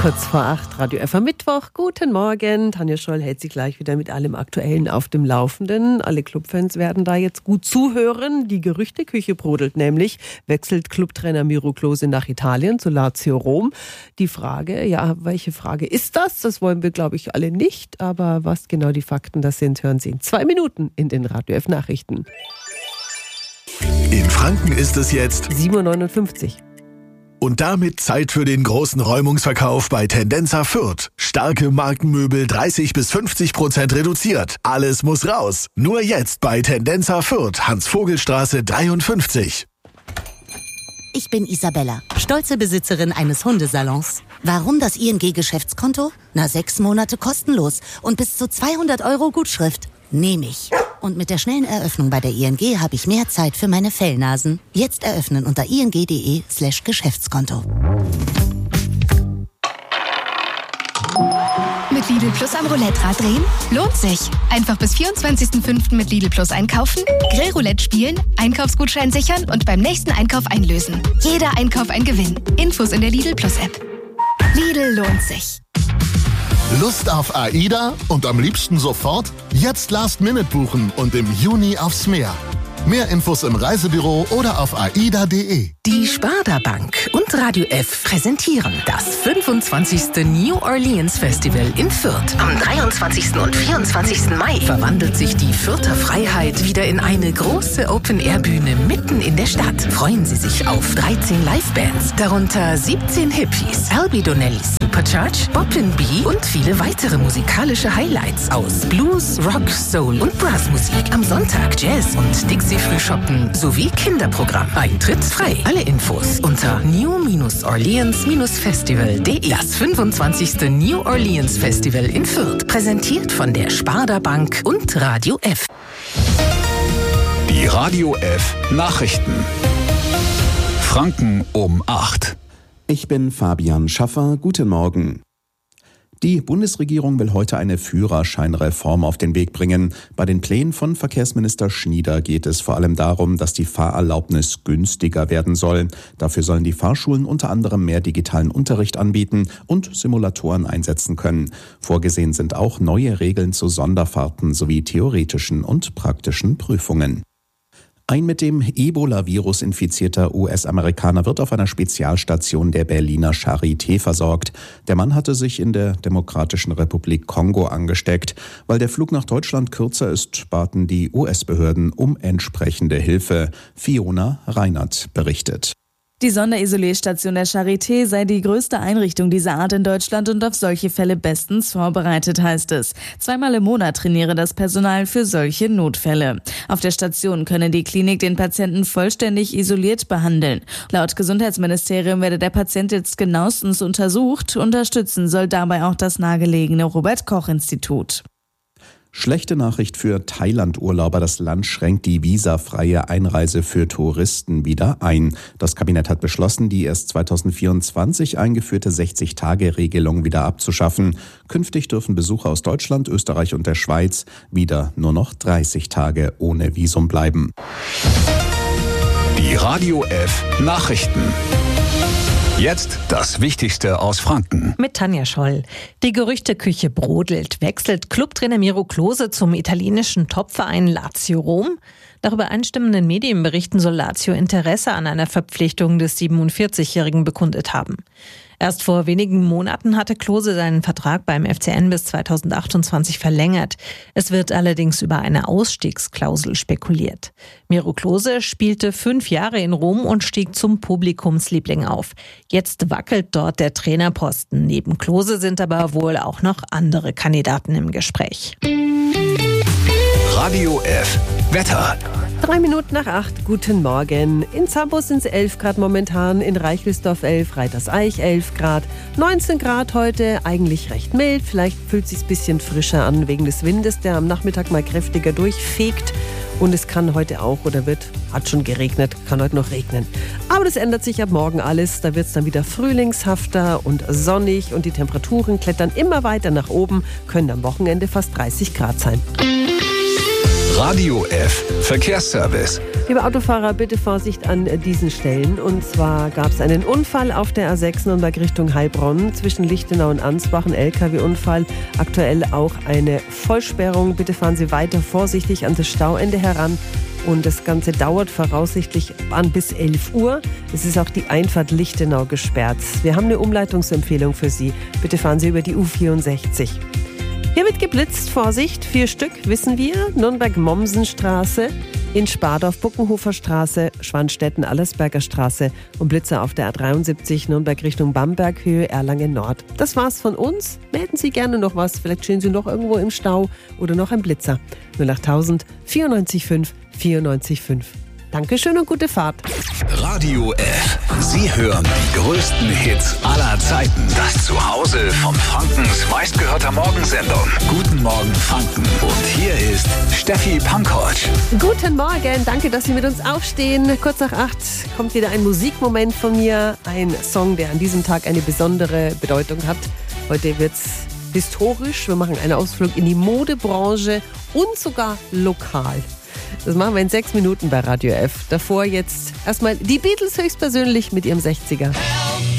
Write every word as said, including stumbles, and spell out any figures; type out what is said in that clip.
Kurz vor acht, Radio F am Mittwoch. Guten Morgen. Tanja Scholl hält Sie gleich wieder mit allem Aktuellen auf dem Laufenden. Alle Clubfans werden da jetzt gut zuhören. Die Gerüchteküche brodelt nämlich. Wechselt Clubtrainer Miro Klose nach Italien zu Lazio Rom. Die Frage, ja, welche Frage ist das? Das wollen wir, glaube ich, alle nicht. Aber was genau die Fakten das sind, hören Sie in zwei Minuten in den Radio F Nachrichten. In Franken ist es jetzt sieben Uhr neunundfünfzig. Und damit Zeit für den großen Räumungsverkauf bei Tendenza Fürth. Starke Markenmöbel dreißig bis fünfzig Prozent reduziert. Alles muss raus. Nur jetzt bei Tendenza Fürth, Hans-Vogel-Straße dreiundfünfzig. Ich bin Isabella, stolze Besitzerin eines Hundesalons. Warum das I N G-Geschäftskonto? Na, sechs Monate kostenlos und bis zu zweihundert Euro Gutschrift. Nehme ich. Und mit der schnellen Eröffnung bei der I N G habe ich mehr Zeit für meine Fellnasen. Jetzt eröffnen unter ing.de slash Geschäftskonto. Mit Lidl Plus am Roulette-Rad drehen? Lohnt sich. Einfach bis vierundzwanzigsten fünften mit Lidl Plus einkaufen, Grillroulette spielen, Einkaufsgutschein sichern und beim nächsten Einkauf einlösen. Jeder Einkauf ein Gewinn. Infos in der Lidl Plus App. Lidl lohnt sich. Lust auf AIDA und am liebsten sofort? Jetzt Last Minute buchen und im Juni aufs Meer. Mehr Infos im Reisebüro oder auf aida punkt de. Die Sparda Bank und Radio F präsentieren das fünfundzwanzigste New Orleans Festival in Fürth. Am dreiundzwanzigsten und vierundzwanzigsten Mai verwandelt sich die Fürther Freiheit wieder in eine große Open-Air-Bühne mitten in der Stadt. Freuen Sie sich auf dreizehn Livebands, darunter siebzehn Hippies, Albi Donnellys, Superchurch, Boppin' Bee und viele weitere musikalische Highlights aus Blues, Rock, Soul und Brassmusik. Am Sonntag Jazz und Dixie-Frühschoppen sowie Kinderprogramm. Eintritt frei. Alle Infos unter new orleans festival punkt de. Das fünfundzwanzigste New Orleans Festival in Fürth. Präsentiert von der Sparda Bank und Radio F. Die Radio F Nachrichten. Franken um acht. Ich bin Fabian Schaffer. Guten Morgen. Die Bundesregierung will heute eine Führerscheinreform auf den Weg bringen. Bei den Plänen von Verkehrsminister Schnieder geht es vor allem darum, dass die Fahrerlaubnis günstiger werden soll. Dafür sollen die Fahrschulen unter anderem mehr digitalen Unterricht anbieten und Simulatoren einsetzen können. Vorgesehen sind auch neue Regeln zu Sonderfahrten sowie theoretischen und praktischen Prüfungen. Ein mit dem Ebola-Virus infizierter U S-Amerikaner wird auf einer Spezialstation der Berliner Charité versorgt. Der Mann hatte sich in der Demokratischen Republik Kongo angesteckt. Weil der Flug nach Deutschland kürzer ist, baten die U S-Behörden um entsprechende Hilfe. Fiona Reinert berichtet. Die Sonderisolierstation der Charité sei die größte Einrichtung dieser Art in Deutschland und auf solche Fälle bestens vorbereitet, heißt es. Zweimal im Monat trainiere das Personal für solche Notfälle. Auf der Station könne die Klinik den Patienten vollständig isoliert behandeln. Laut Gesundheitsministerium werde der Patient jetzt genauestens untersucht. Unterstützen soll dabei auch das nahegelegene Robert-Koch-Institut. Schlechte Nachricht für Thailand-Urlauber. Das Land schränkt die visafreie Einreise für Touristen wieder ein. Das Kabinett hat beschlossen, die erst zweitausendvierundzwanzig eingeführte sechzig-Tage-Regelung wieder abzuschaffen. Künftig dürfen Besucher aus Deutschland, Österreich und der Schweiz wieder nur noch dreißig Tage ohne Visum bleiben. Die Radio F Nachrichten. Jetzt das Wichtigste aus Franken. Mit Tanja Scholl. Die Gerüchteküche brodelt. Wechselt Clubtrainer Miro Klose zum italienischen Topverein Lazio Rom? Nach übereinstimmenden Medienberichten soll Lazio Interesse an einer Verpflichtung des siebenundvierzigjährigen bekundet haben. Erst vor wenigen Monaten hatte Klose seinen Vertrag beim F C N bis zweitausendachtundzwanzig verlängert. Es wird allerdings über eine Ausstiegsklausel spekuliert. Miro Klose spielte fünf Jahre in Rom und stieg zum Publikumsliebling auf. Jetzt wackelt dort der Trainerposten. Neben Klose sind aber wohl auch noch andere Kandidaten im Gespräch. Radio F Wetter. Drei Minuten nach acht, guten Morgen. In Zambos sind es elf Grad momentan, in Reichelsdorf elf, Reiterseich elf Grad, neunzehn Grad heute, eigentlich recht mild. Vielleicht fühlt es sich ein bisschen frischer an wegen des Windes, der am Nachmittag mal kräftiger durchfegt. Und es kann heute auch oder wird, hat schon geregnet, kann heute noch regnen. Aber das ändert sich ab morgen alles. Da wird es dann wieder frühlingshafter und sonnig und die Temperaturen klettern immer weiter nach oben, können am Wochenende fast dreißig Grad sein. Radio F Verkehrsservice. Liebe Autofahrer, bitte Vorsicht an diesen Stellen. Und zwar gab es einen Unfall auf der A sechs Nürnberg Richtung Heilbronn zwischen Lichtenau und Ansbach, ein L K W-Unfall. Aktuell auch eine Vollsperrung. Bitte fahren Sie weiter vorsichtig an das Stauende heran. Und das Ganze dauert voraussichtlich an bis elf Uhr. Es ist auch die Einfahrt Lichtenau gesperrt. Wir haben eine Umleitungsempfehlung für Sie. Bitte fahren Sie über die U vierundsechzig. Hier wird geblitzt, Vorsicht, vier Stück, wissen wir. Nürnberg-Mommsenstraße, in Spardorf, Buckenhofer Straße, Schwanstetten, Allersberger Straße und Blitzer auf der A dreiundsiebzig, Nürnberg Richtung Bamberg, Höhe Erlangen Nord. Das war's von uns. Melden Sie gerne noch was. Vielleicht stehen Sie noch irgendwo im Stau oder noch ein Blitzer. null acht tausend vierundneunzig fünf vierundneunzig fünf. Dankeschön und gute Fahrt. Radio F. Sie hören die größten Hits aller Zeiten. Das Zuhause von Frankens meistgehörter Morgensendung. Guten Morgen Franken. Und hier ist Steffi Pankovic. Guten Morgen, danke, dass Sie mit uns aufstehen. Kurz nach acht kommt wieder ein Musikmoment von mir. Ein Song, der an diesem Tag eine besondere Bedeutung hat. Heute wird's historisch. Wir machen einen Ausflug in die Modebranche und sogar lokal. Das machen wir in sechs Minuten bei Radio F. Davor jetzt erstmal die Beatles höchstpersönlich mit ihrem sechziger.